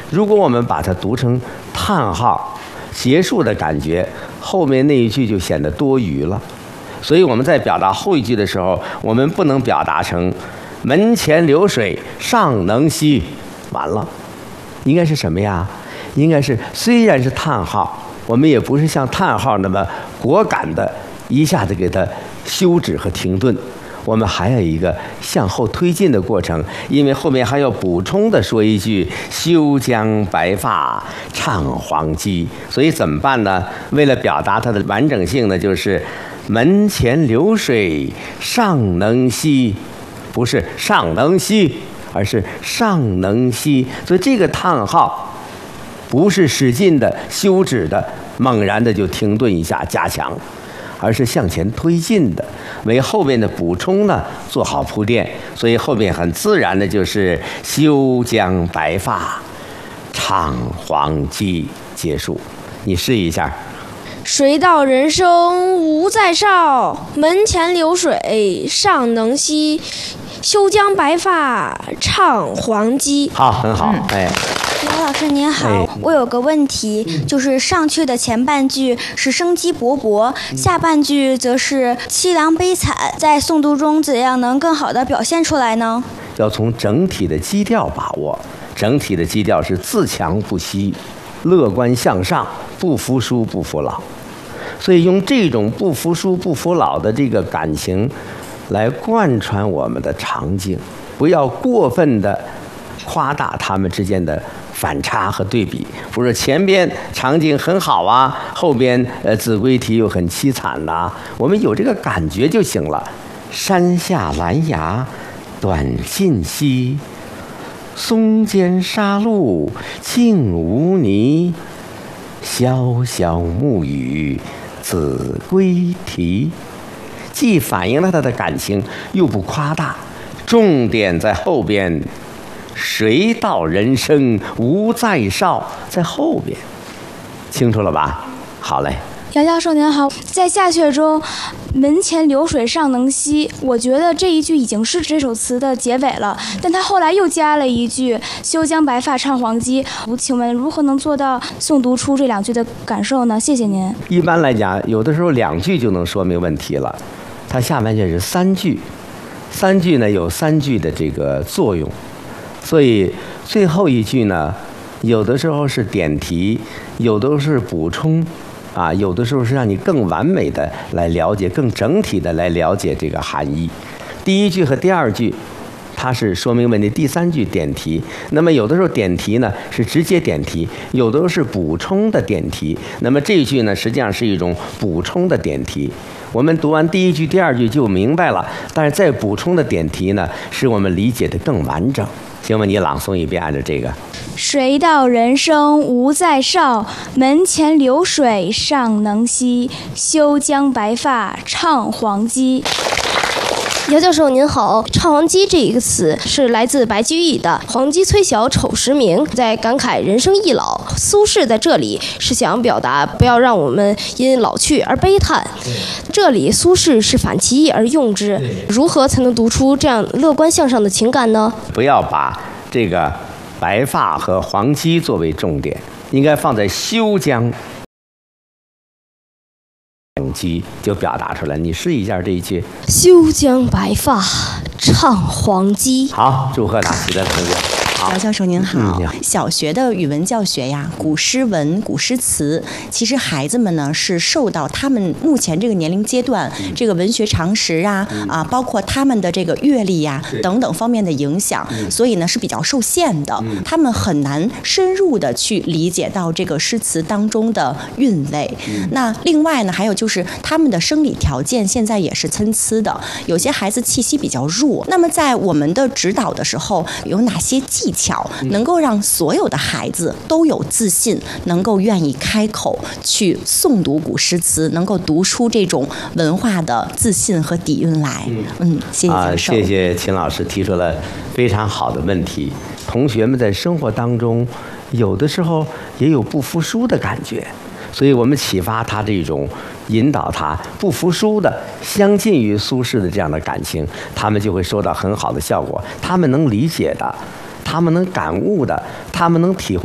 如果我们把它读成叹号结束的感觉，后面那一句就显得多余了。所以我们在表达后一句的时候，我们不能表达成门前流水尚能西，完了，应该是什么呀？应该是虽然是叹号，我们也不是像叹号那么果敢的一下子给它休止和停顿，我们还有一个向后推进的过程，因为后面还要补充的说一句休将白发唱黄鸡。所以怎么办呢？为了表达它的完整性呢，就是门前流水尚能西，不是尚能西，而是尚能西。所以这个叹号不是使劲的休止的猛然的就停顿一下加强，而是向前推进的，为后面的补充呢做好铺垫。所以后面很自然的就是休将白发唱黄鸡结束。你试一下。 谁道人生无再少，门前流水尚能西，休将白发唱黄鸡。 好，很好。 姚老师您好，我有个问题，就是上去的前半句是生机勃勃，下半句则是凄凉悲惨，在诵读中怎样能更好的表现出来呢？ 要从整体的基调把握，整体的基调是自强不息，乐观向上，不服输不服老。所以用这种不服输不服老的这个感情来贯穿我们的场景，不要过分的夸大他们之间的反差和对比。不是前边场景很好啊，后边子规题又很凄惨呐，我们有这个感觉就行了。山下兰芽短尽稀，松间沙路净无泥，潇潇暮雨子规题。既反映了他的感情，又不夸大，重点在后边。谁道人生无再少，在后边，清楚了吧？好嘞。 姚教授您好，在下阙中门前流水尚能西，我觉得这一句已经是这首词的结尾了，但他后来又加了一句休将白发唱黄鸡。请问如何能做到诵读出这两句的感受呢？谢谢您。 一般来讲，有的时候2句就能说明问题了，它下半句是3句，3句呢有3句的这个作用，所以最后一句呢，有的时候是点题，有的是补充，有的时候是让你更完美的来了解，更整体的来了解这个含义。第一句和第2句它是说明问题，第3句点题。那么有的时候点题呢是直接点题，有的时候是补充的点题。那么这一句呢实际上是一种补充的点题。我们读完第1句第2句就明白了，但是再补充的点题呢使我们理解的更完整。请问你朗诵一遍，按照这个。 谁道人生无再少，门前流水尚能西，休将白发唱黄鸡。 姚教授您好，唱黄鸡这一个词是来自白居易的黄鸡催晓丑时明，在感慨人生易老。苏轼在这里是想表达不要让我们因老去而悲叹，这里苏轼是反其意而用之，如何才能读出这样乐观向上的情感呢？ 不要把这个白发和黄鸡作为重点，应该放在休将黄鸡就表达出来。你试一下这一句。 休将白发唱黄鸡。 好，祝贺答题的同学。 姚教授您好，小学的语文教学呀，古诗文、古诗词，其实孩子们呢是受到他们目前这个年龄阶段这个文学常识包括他们的这个阅历呀等等方面的影响，所以呢是比较受限的，他们很难深入的去理解到这个诗词当中的韵味。那另外呢，还有就是他们的生理条件现在也是参差的，有些孩子气息比较弱，那么在我们的指导的时候，有哪些技巧能够让所有的孩子都有自信，能够愿意开口去诵读古诗词，能够读出这种文化的自信和底蕴来？谢谢教授。 谢谢秦老师提出了非常好的问题。同学们在生活当中有的时候也有不服输的感觉，所以我们启发他这种，引导他不服输的相近于苏轼的这样的感情，他们就会收到很好的效果。他们能理解的，他们能感悟的，他们能体会